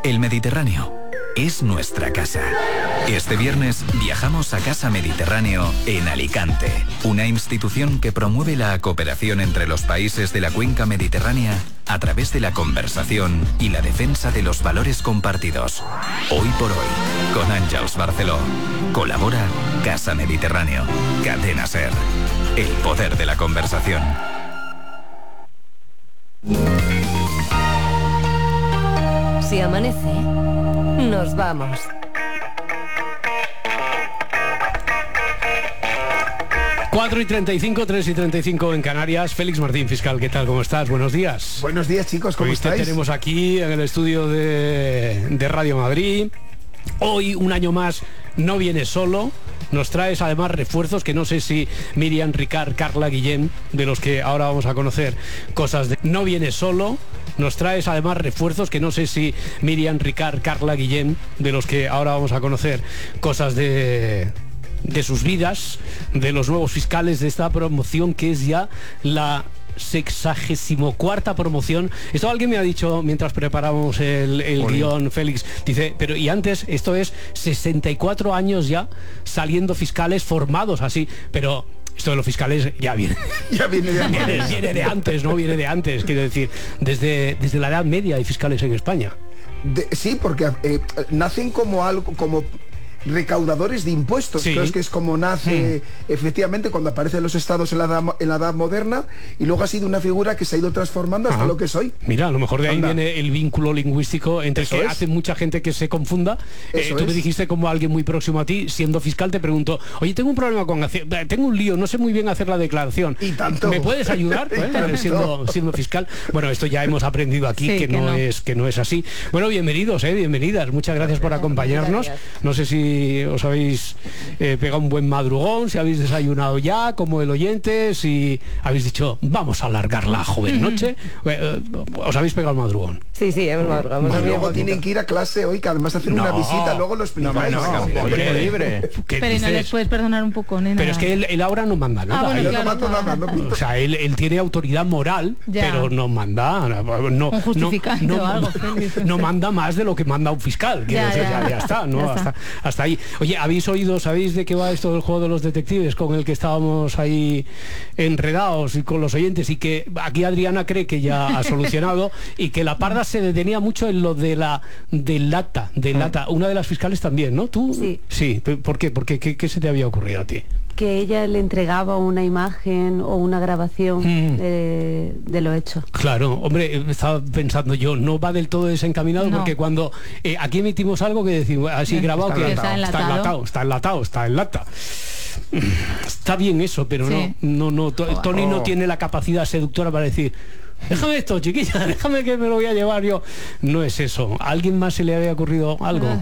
El Mediterráneo es nuestra casa. Este viernes viajamos a Casa Mediterráneo en Alicante, una institución que promueve la cooperación entre los países de la cuenca mediterránea a través de la conversación y la defensa de los valores compartidos. Hoy por hoy, con Àngels Barceló. Colabora Casa Mediterráneo. Cadena SER. El poder de la conversación. Si amanece, nos vamos. Cuatro y 35, 3 y 35 en Canarias. Félix Martín, fiscal, ¿qué tal? ¿Cómo estás? Buenos días. Buenos días, chicos, ¿cómo estáis? Tenemos aquí en el estudio de Radio Madrid. Hoy, un año más, no vienes solo. Nos traes además refuerzos que no sé si Miriam, Ricard, Carla, Guillem, de los que ahora vamos a conocer cosas de... No vienes solo. Nos traes además refuerzos que no sé si Miriam, Ricard, Carla, Guillem, de los que ahora vamos a conocer cosas de sus vidas, de los nuevos fiscales de esta promoción que es ya la 64ª promoción. Esto alguien me ha dicho mientras preparábamos el guión, Félix. Dice, pero y antes, esto es 64 años ya saliendo fiscales formados así, pero... Esto de los fiscales ya viene. Viene de antes, ¿no? Viene de antes, quiero decir, desde la Edad Media hay fiscales en España. Sí, porque nacen como algo, como recaudadores de impuestos. Sí. Creo que es como nace efectivamente cuando aparecen los estados en la edad moderna, y luego ha sido una figura que se ha ido transformando hasta lo que es hoy. Mira, a lo mejor de ahí viene el vínculo lingüístico entre eso que hace mucha gente que se confunda. Tú me dijiste, como alguien muy próximo a ti, siendo fiscal, te pregunto, oye, tengo un problema con tengo un lío, no sé muy bien hacer la declaración. ¿Y tanto? ¿Me puedes ayudar? Siendo fiscal. Bueno, esto ya hemos aprendido aquí, sí, que no es así. Bueno, bienvenidos, bienvenidas. Muchas gracias por acompañarnos. No sé si os habéis pegado un buen madrugón, si habéis desayunado ya, como el oyente, si habéis dicho, vamos a alargar la joven noche. ¿Os habéis pegado el madrugón? Sí, hemos madrugado. Luego tienen que ir a clase hoy, que además hacen una visita, luego lo explicáis. Libre. Pero no les puedes perdonar un poco, nena. Pero es que él ahora no manda nada. O sea, él tiene autoridad moral, pero no manda, no manda más de lo que manda un fiscal. Ya está, ¿no? Hasta ahí. Oye, ¿sabéis de qué va esto del juego de los detectives con el que estábamos ahí enredados y con los oyentes, y que aquí Adriana cree que ya ha solucionado y que la parda se detenía mucho en lo de la lata? Una de las fiscales también, ¿no? ¿Tú? Sí. ¿Por qué? ¿Qué se te había ocurrido a ti? Que ella le entregaba una imagen o una grabación de lo hecho. Claro, hombre, estaba pensando yo, no va del todo desencaminado, porque cuando aquí emitimos algo que decimos así grabado, está en lata. Está bien eso, pero no. Tony no tiene la capacidad seductora para decir, déjame esto, chiquilla, déjame que me lo voy a llevar yo. No es eso. ¿A alguien más se le había ocurrido algo?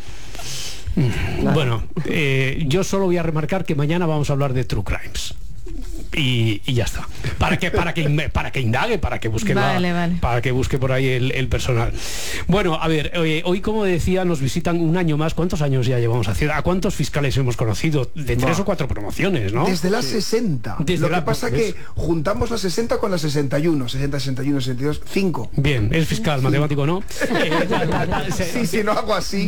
Bueno, yo solo voy a remarcar que mañana vamos a hablar de True Crimes. Y ya está. Para que indague, para que busque para que busque por ahí el personal. Bueno, a ver, hoy, como decía, nos visitan un año más. ¿Cuántos años ya llevamos haciendo? ¿A cuántos fiscales hemos conocido? De 3 o 4 promociones, ¿no? Desde las 60. Lo que pasa que juntamos las 60 con las 61. 60, 61, 62, 5. Bien, es fiscal, matemático, ¿no? Si no hago así.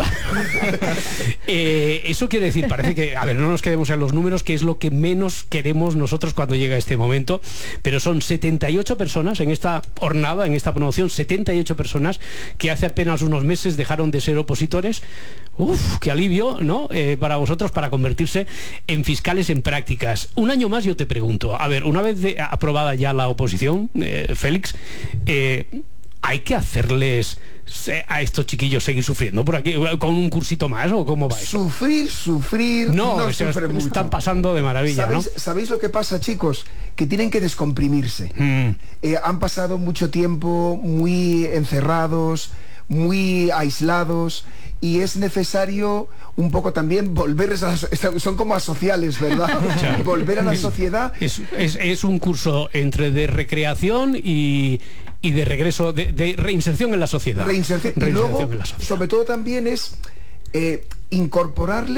Eso quiere decir, parece que, a ver, no nos quedemos en los números, que es lo que menos queremos nosotros cuando llega este momento, pero son 78 personas en esta jornada, en esta promoción, 78 personas que hace apenas unos meses dejaron de ser opositores. Qué alivio, ¿no? Para vosotros, para convertirse en fiscales en prácticas. Un año más, yo te pregunto, a ver, una vez aprobada ya la oposición, Félix, ¿hay que hacerles a estos chiquillos seguir sufriendo por aquí con un cursito más, o cómo va eso? Sufrir no sufre mucho. Están pasando de maravilla. ¿Sabéis lo que pasa, chicos? Que tienen que descomprimirse. Han pasado mucho tiempo muy encerrados, muy aislados, y es necesario un poco también volver son como asociales, ¿verdad? Volver a la sociedad. Es un curso entre de recreación y de regreso, de reinserción en la sociedad. Y luego, sobre todo también es incorporarle